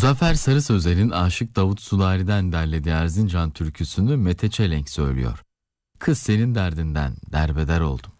Muzaffer Sarı Sözel'in Aşık Davut Sulari'den derlediği Erzincan türküsünü Mete Çelenk söylüyor. Kız senin derdinden derbeder oldum.